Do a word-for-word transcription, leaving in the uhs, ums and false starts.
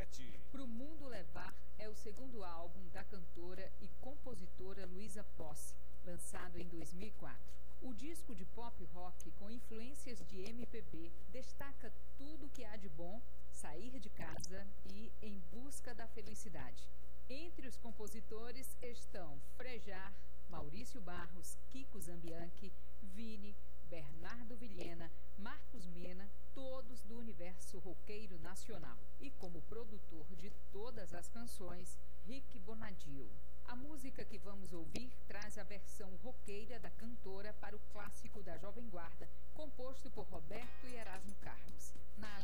sete. Pro Mundo Levar é o segundo álbum da cantora e compositora Luísa Posse, lançado em dois mil e quatro. O disco de pop rock com influências de M P B destaca tudo que há de bom, sair de casa e em busca da felicidade. Entre os compositores estão Frejá, Maurício Barros, Kiko Zambianchi, Vini, Bernardo Vilhena, Marcos Mena, todos do universo roqueiro nacional. E como produtor de todas as canções, Rick Bonadio. A música que vamos ouvir traz a versão roqueira da cantora para o clássico da Jovem Guarda, composto por Roberto e Erasmo Carlos. Na